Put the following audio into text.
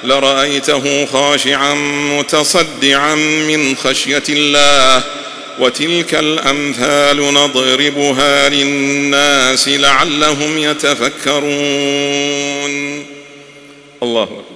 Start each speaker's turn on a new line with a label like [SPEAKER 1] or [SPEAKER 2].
[SPEAKER 1] لرأيته خاشعا متصدعا من خشية الله. وتلك الأمثال نضربها للناس لعلهم يتفكرون. الله أكبر.